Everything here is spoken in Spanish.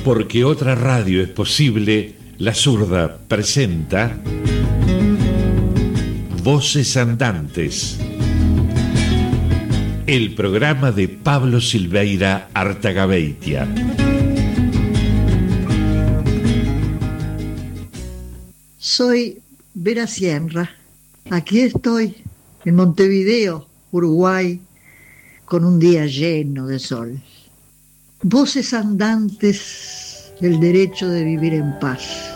Porque otra radio es posible, La Zurda presenta Voces Andantes, el programa de Pablo Silveira Artagabeitia. Soy Vera Sierra. Aquí estoy, en Montevideo, Uruguay, con un día lleno de sol. Voces andantes del derecho de vivir en paz.